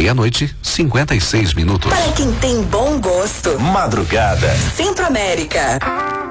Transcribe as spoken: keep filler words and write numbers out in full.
Meia-noite, cinquenta e seis minutos. Para quem tem bom gosto. Madrugada. Centro-América.